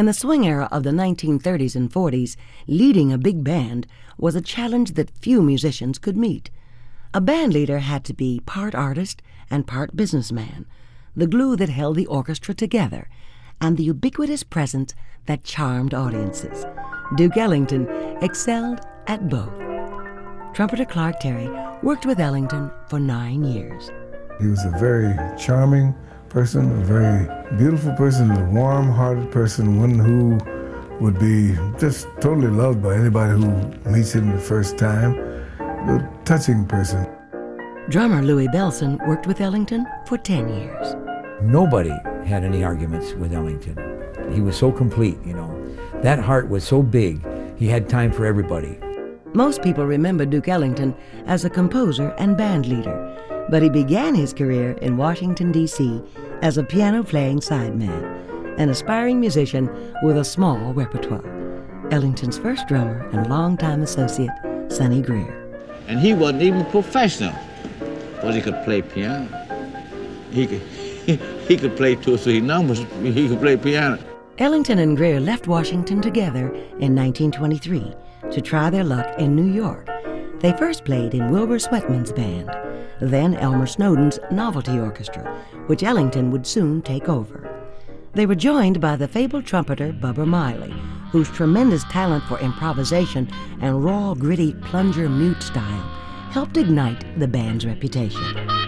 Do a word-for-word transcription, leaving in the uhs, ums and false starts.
In the swing era of the nineteen thirties and forties, leading a big band was a challenge that few musicians could meet. A band leader had to be part artist and part businessman, the glue that held the orchestra together, and the ubiquitous presence that charmed audiences. Duke Ellington excelled at both. Trumpeter Clark Terry worked with Ellington for nine years. He was a very charming person, a very beautiful person, a warm-hearted person, one who would be just totally loved by anybody who meets him the first time. A touching person. Drummer Louis Bellson worked with Ellington for ten years. Nobody had any arguments with Ellington. He was so complete, you know. That heart was so big, he had time for everybody. Most people remember Duke Ellington as a composer and band leader, but he began his career in Washington, D C as a piano-playing sideman, an aspiring musician with a small repertoire. Ellington's first drummer and longtime associate, Sonny Greer. And he wasn't even professional, but he could play piano. He could, he, he could play two or three numbers, he could play piano. Ellington and Greer left Washington together in nineteen twenty-three to try their luck in New York. They first played in Wilbur Sweatman's band, then Elmer Snowden's Novelty Orchestra, which Ellington would soon take over. They were joined by the fabled trumpeter Bubber Miley, whose tremendous talent for improvisation and raw, gritty plunger mute style helped ignite the band's reputation.